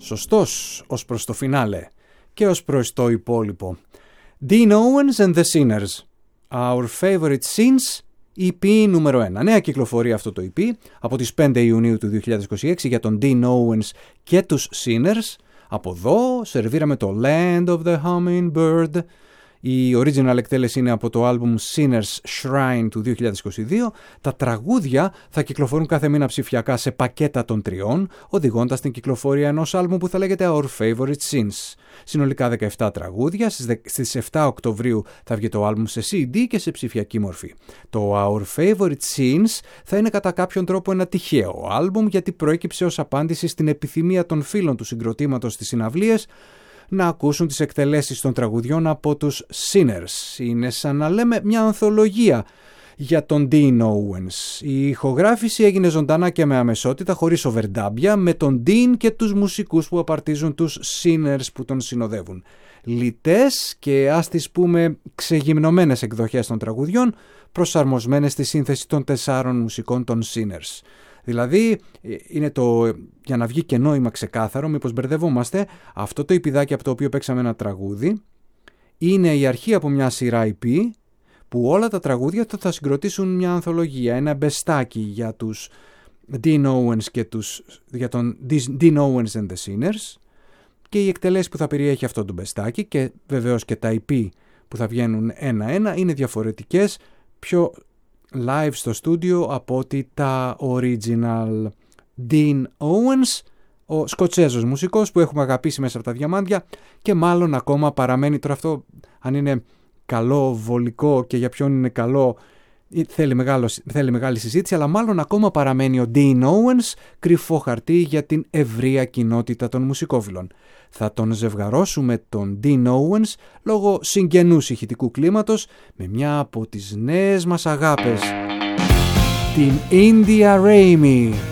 σωστός ως προς το φινάλε και ως προς το υπόλοιπο. Dean Owens and the Sinners, Our Favorite Scenes, EP νούμερο 1. Νέα κυκλοφορία αυτό το EP από τις 5 Ιουνίου του 2026 για τον Dean Owens και τους Sinners. Από εδώ σερβίραμε το Land of the Hummingbird. Η original εκτέλεση είναι από το album Sinners Shrine του 2022. Τα τραγούδια θα κυκλοφορούν κάθε μήνα ψηφιακά σε πακέτα των 3, οδηγώντας την κυκλοφορία ενός άλμου που θα λέγεται Our Favorite Scenes. Συνολικά 17 τραγούδια, στις 7 Οκτωβρίου θα βγει το άλμου σε CD και σε ψηφιακή μορφή. Το Our Favorite Scenes θα είναι κατά κάποιον τρόπο ένα τυχαίο άλμπουμ, γιατί προέκυψε ως απάντηση στην επιθυμία των φίλων του συγκροτήματος στις συναυλίες να ακούσουν τις εκτελέσεις των τραγουδιών από τους Sinners. Είναι σαν να λέμε μια ανθολογία για τον Dean Owens. Η ηχογράφηση έγινε ζωντανά και με αμεσότητα, χωρίς οβερντάμπια, με τον Dean και τους μουσικούς που απαρτίζουν τους Sinners που τον συνοδεύουν. Λιτές και ας τις πούμε ξεγυμνωμένες εκδοχές των τραγουδιών, προσαρμοσμένες στη σύνθεση των 4 μουσικών των Sinners. Δηλαδή, είναι για να βγει και νόημα ξεκάθαρο, μήπως μπερδευόμαστε, αυτό το υπηδάκι από το οποίο παίξαμε ένα τραγούδι είναι η αρχή από μια σειρά EP που όλα τα τραγούδια θα συγκροτήσουν μια ανθολογία, ένα μπεστάκι για τους Dean Owens και για τον Dean Owens and the Sinners, και οι εκτελέσεις που θα περιέχει αυτό το μπεστάκι και βεβαίως και τα EP που θα βγαίνουν ένα-ένα είναι διαφορετικές, πιο live στο στούντιο από ότι τα original. Dean Owens, ο Σκοτσέζος μουσικός που έχουμε αγαπήσει μέσα από τα διαμάντια και μάλλον ακόμα παραμένει, τώρα αυτό αν είναι καλό, βολικό και για ποιον είναι καλό θέλει μεγάλη συζήτηση, αλλά μάλλον ακόμα παραμένει ο Dean Owens κρυφό χαρτί για την ευρεία κοινότητα των μουσικόφιλων. Θα τον ζευγαρώσουμε τον Dean Owens λόγω συγγενούς ηχητικού κλίματος με μια από τις νέες μας αγάπες, την India Raymi.